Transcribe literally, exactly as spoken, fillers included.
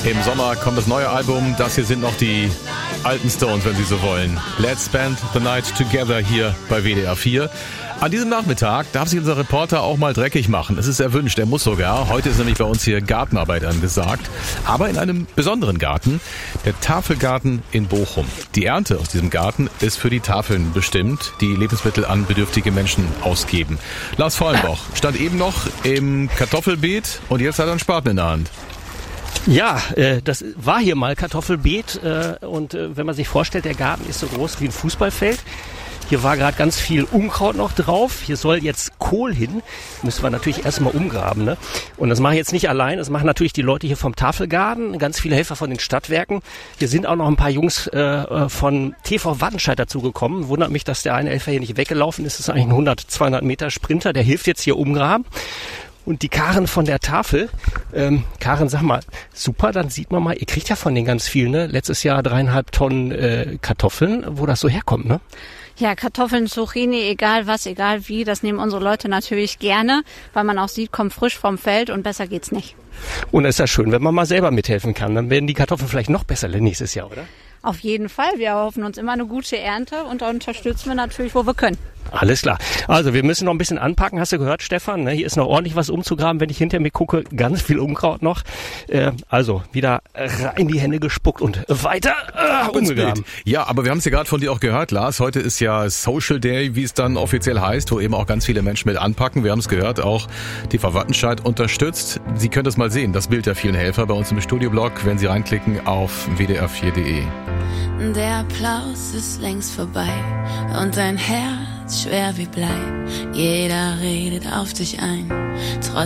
Im Sommer kommt das neue Album. Das hier sind noch die alten Stones, wenn Sie so wollen. Let's Spend the Night Together hier bei W D R vier. An diesem Nachmittag darf sich unser Reporter auch mal dreckig machen. Es ist erwünscht, er muss sogar. Heute ist nämlich bei uns hier Gartenarbeit angesagt. Aber in einem besonderen Garten, der Tafelgarten in Bochum. Die Ernte aus diesem Garten ist für die Tafeln bestimmt, die Lebensmittel an bedürftige Menschen ausgeben. Lars Vollenboch stand eben noch im Kartoffelbeet und jetzt hat er einen Spaten in der Hand. Ja, äh, das war hier mal Kartoffelbeet äh, und äh, wenn man sich vorstellt, der Garten ist so groß wie ein Fußballfeld. Hier war gerade ganz viel Unkraut noch drauf. Hier soll jetzt Kohl hin. Müssen wir natürlich erstmal umgraben, ne? Und das mache ich jetzt nicht allein. Das machen natürlich die Leute hier vom Tafelgarten, ganz viele Helfer von den Stadtwerken. Hier sind auch noch ein paar Jungs äh, von T V Wattenscheid dazugekommen. Wundert mich, dass der eine Helfer hier nicht weggelaufen ist. Das ist eigentlich ein hundert, zweihundert Meter Sprinter. Der hilft jetzt hier umgraben. Und die Karen von der Tafel, ähm, Karen, sag mal, super, dann sieht man mal, ihr kriegt ja von den ganz vielen, ne? Letztes Jahr dreieinhalb Tonnen äh, Kartoffeln, wo das so herkommt, ne? Ja, Kartoffeln, Zucchini, egal was, egal wie, das nehmen unsere Leute natürlich gerne, weil man auch sieht, kommt frisch vom Feld und besser geht's nicht. Und es ist ja schön, wenn man mal selber mithelfen kann, dann werden die Kartoffeln vielleicht noch besser nächstes Jahr, oder? Auf jeden Fall, wir erhoffen uns immer eine gute Ernte und da unterstützen wir natürlich, wo wir können. Alles klar. Also wir müssen noch ein bisschen anpacken, hast du gehört, Stefan? Ne? Hier ist noch ordentlich was umzugraben, wenn ich hinter mir gucke, ganz viel Unkraut noch. Äh, also wieder rein die Hände gespuckt und weiter äh, umgegraben. Ja, aber wir haben es ja gerade von dir auch gehört, Lars. Heute ist ja Social Day, wie es dann offiziell heißt, wo eben auch ganz viele Menschen mit anpacken. Wir haben es gehört, auch T V Wattenscheid unterstützt. Sie können das mal sehen, das Bild der vielen Helfer bei uns im Studioblog, wenn Sie reinklicken auf w d r vier punkt d e. Der Applaus ist längst vorbei und dein Herz schwer wie Blei. Jeder redet auf dich ein, trotz